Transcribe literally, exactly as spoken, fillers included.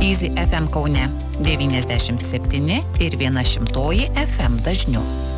Easy F M Kaune devyniasdešimt septyni ir viena šimtoji F M dažniu.